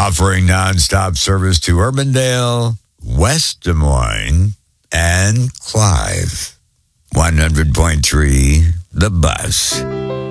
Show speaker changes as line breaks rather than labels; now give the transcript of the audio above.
offering nonstop service to Urbandale, West Des Moines, and Clive. 100.3 The Bus.